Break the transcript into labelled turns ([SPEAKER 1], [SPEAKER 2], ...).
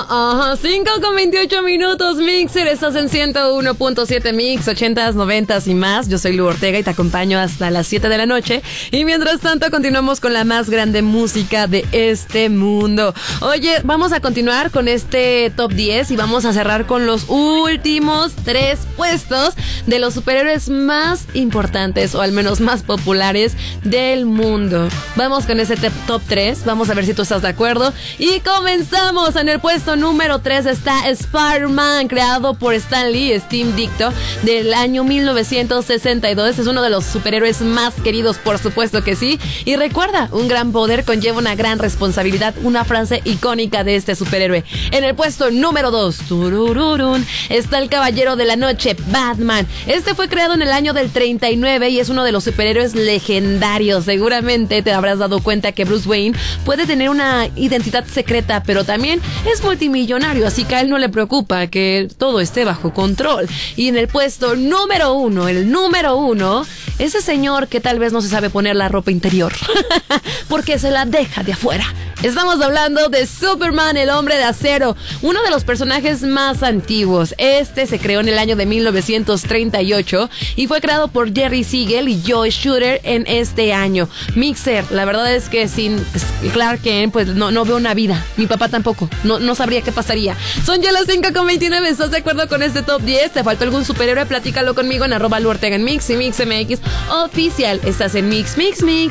[SPEAKER 1] Ajá, 5:28 Mixer, estás en 101.7 Mix, 80s, 90s y más. Yo soy Lu Ortega y te acompaño hasta las 7 de la noche. Y mientras tanto continuamos con la más grande música de este mundo. Oye, vamos a continuar con este top 10 y vamos a cerrar con los últimos 3 puestos de los superhéroes más importantes, o al menos más populares del mundo. Vamos con ese top 3, vamos a ver si tú estás de acuerdo. Y comenzamos. En el puesto número 3 está Spider-Man, creado por Stan Lee y Steve Ditko, del año 1962. Es uno de los superhéroes más queridos, por supuesto que sí. Y recuerda, un gran poder conlleva una gran responsabilidad, una frase icónica de este superhéroe. En el puesto número 2, está el Caballero de la Noche, Batman. Este fue creado en el año del 39 y es uno de los superhéroes legendarios. Seguramente te habrás dado cuenta que Bruce Wayne puede tener una identidad secreta, pero también es multimillonario, así que a él no le preocupa que todo esté bajo control. Y en el puesto número 1, el número 1, ese señor que tal vez no se sabe poner la ropa interior porque se la deja de afuera. Estamos hablando de Superman, el hombre de acero, uno de los personajes más antiguos. Este se creó en el año de 1938 y fue creado por Jerry Siegel y Joe Shooter en este año. Mixer, la verdad es que sin Clark Kent, pues no veo una vida. Mi papá tampoco, no sabría qué pasaría. Son ya las 5:29, ¿estás de acuerdo con este top 10? ¿Te faltó algún superhéroe? Platícalo conmigo en @Lu Ortega en Mix y Mix MX Oficial. Estás en Mix.